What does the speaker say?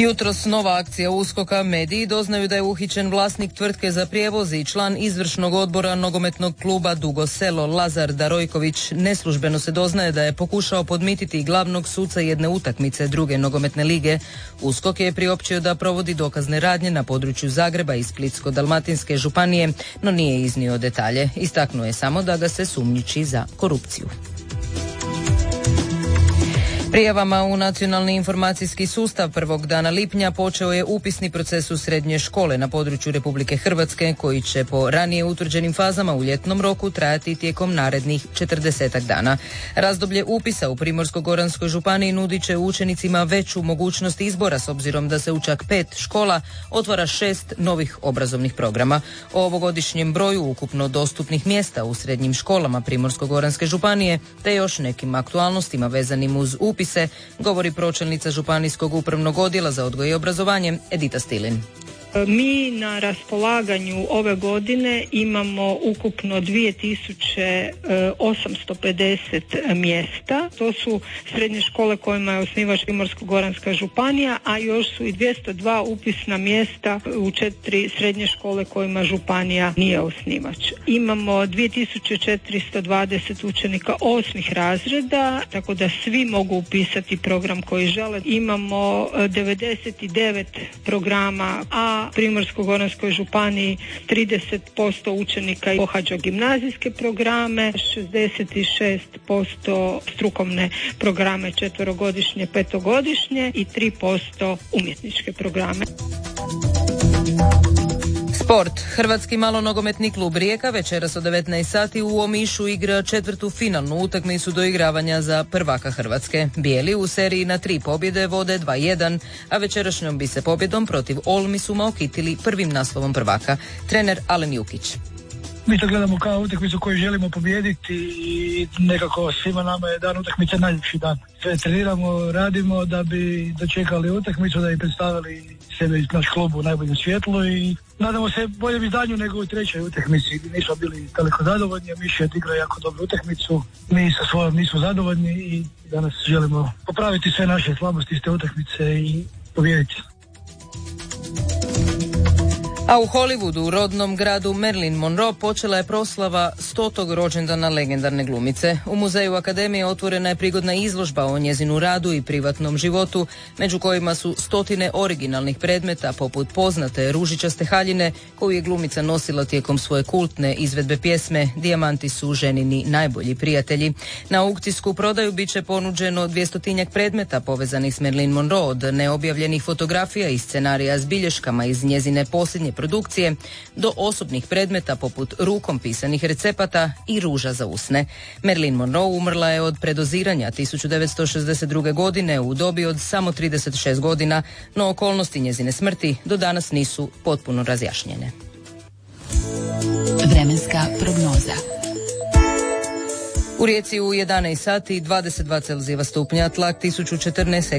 Jutros nova akcija USKOK-a. Mediji doznaju da je uhićen vlasnik tvrtke za prijevoz i član izvršnog odbora nogometnog kluba Dugo Selo Lazar Darojković. Neslužbeno se doznaje da je pokušao podmititi glavnog suca jedne utakmice druge nogometne lige. USKOK je priopćio da provodi dokazne radnje na području Zagreba i Splitsko-dalmatinske županije, no nije iznio detalje. Istaknuo je samo da ga se sumnjiči za korupciju. Prijavama u Nacionalni informacijski sustav prvog dana lipnja počeo je upisni proces u srednje škole na području Republike Hrvatske, koji će po ranije utvrđenim fazama u ljetnom roku trajati tijekom narednih 40 dana. Razdoblje upisa u Primorsko-goranskoj županiji nudit će učenicima veću mogućnost izbora, s obzirom da se u čak 5 škola otvara 6 novih obrazovnih programa. O ovogodišnjem broju ukupno dostupnih mjesta u srednjim školama Primorsko-goranske županije te još nekim aktualnostima vezanim uz upis govori pročelnica Županijskog upravnog odjela za odgoj i obrazovanje Edita Stilin. Mi na raspolaganju ove godine imamo ukupno 2850 mjesta. To su srednje škole kojima je osnivač Primorsko-goranska županija, a još su i 202 upisna mjesta u 4 srednje škole kojima županija nije osnivač. Imamo 2420 učenika 8. razreda, tako da svi mogu upisati program koji žele. Imamo 99 programa, a Primorsko-goranskoj županiji 30% učenika pohađa gimnazijske programe, 66% strukovne programe 4-godišnje, 5-godišnje i 3% umjetničke programe. Sport. Hrvatski malonogometni klub Rijeka večeras od 19 sati u Omišu igra četvrtu finalnu utakmicu doigravanja za prvaka Hrvatske. Bijeli u seriji na 3 pobjede vode 2-1, a večerašnjom bi se pobjedom protiv Olmisuma okitili prvim naslovom prvaka. Trener Alen Jukić. Mi to gledamo kao utakmicu koju želimo pobijediti i nekako svima nama je dan utakmice najljepši dan. Sve treniramo, radimo da bi dočekali utakmicu, da bi predstavili sebe i naš klub u najboljem svjetlu i nadamo se boljem izdanju nego u trećoj utakmici. Nismo bili toliko zadovoljni, a Miša je igrao jako dobru utakmicu. Mi sa svojom nismo zadovoljni i danas želimo popraviti sve naše slabosti iz te utakmice i pobijediti. A u Hollywoodu, rodnom gradu Marilyn Monroe, počela je proslava 100. rođendana legendarne glumice. U muzeju Akademije otvorena je prigodna izložba o njezinu radu i privatnom životu, među kojima su stotine originalnih predmeta, poput poznate ružičaste haljine koju je glumica nosila tijekom svoje kultne izvedbe pjesme Dijamanti su ženini najbolji prijatelji. Na aukcijsku prodaju bit će ponuđeno 200 predmeta povezanih s Marilyn Monroe, od neobjavljenih fotografija i scenarija s bilješkama iz njezine posljednje produkcije do osobnih predmeta poput rukom pisanih recepata i ruža za usne. Marilyn Monroe umrla je od predoziranja 1962. godine u dobi od samo 36 godina, no okolnosti njezine smrti do danas nisu potpuno razjašnjene. Vremenska prognoza. U Rijeci u 11 sati 22 Celzijeva stupnja, tlak 1014